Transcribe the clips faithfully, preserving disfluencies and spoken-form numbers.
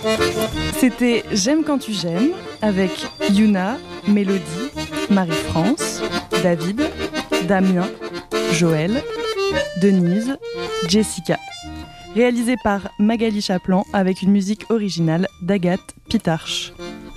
C'était J'aime quand tu j'aimes avec Yuna, Mélodie, Marie-France, David, Damien, Joël, Denise, Jessica. Réalisé par Magali Chaplan avec une musique originale d'Agathe Pitarch.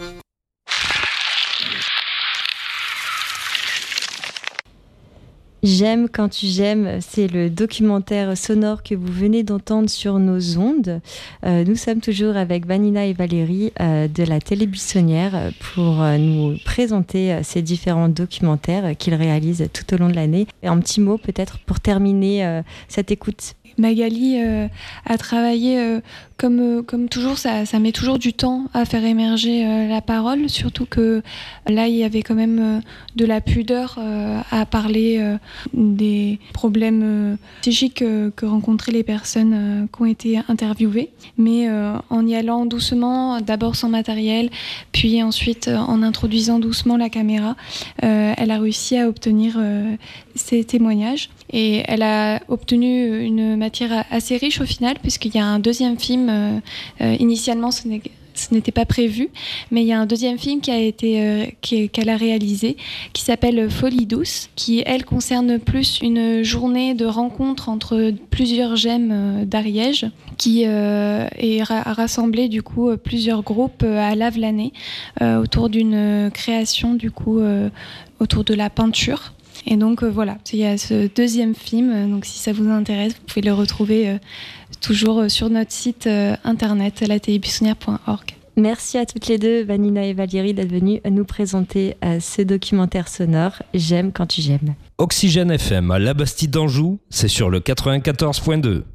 J'aime quand tu j'aimes, c'est le documentaire sonore que vous venez d'entendre sur nos ondes. Euh, nous sommes toujours avec Vanina et Valérie euh, de la Télé Buissonnière pour euh, nous présenter euh, ces différents documentaires euh, qu'ils réalisent tout au long de l'année. Et un petit mot peut-être pour terminer euh, cette écoute. Magali euh, a travaillé euh, comme, euh, comme toujours, ça, ça met toujours du temps à faire émerger euh, la parole, surtout que là il y avait quand même euh, de la pudeur euh, à parler euh, des problèmes euh, psychiques euh, que rencontraient les personnes euh, qui ont été interviewées, mais euh, en y allant doucement, d'abord sans matériel, puis ensuite euh, en introduisant doucement la caméra, euh, elle a réussi à obtenir euh, ces témoignages. Et elle a obtenu une matière assez riche au final, puisqu'il y a un deuxième film. Euh, euh, initialement, ce, n'est, ce n'était pas prévu, mais il y a un deuxième film qui a été, euh, qui, qu'elle a réalisé, qui s'appelle Folie douce, qui, elle, concerne plus une journée de rencontre entre plusieurs gemmes euh, d'Ariège, qui euh, est, a rassemblé du coup plusieurs groupes à Lavelanet euh, autour d'une création du coup euh, autour de la peinture. Et donc euh, voilà, il y a ce deuxième film, donc si ça vous intéresse, vous pouvez le retrouver euh, toujours sur notre site euh, internet, la télé buissonnière point org. Merci à toutes les deux, Vanina et Valérie, d'être venues nous présenter euh, ce documentaire sonore « J'aime quand tu j'aimes ». Oxygène F M à La Bastide d'Anjou, c'est sur le quatre-vingt-quatorze point deux.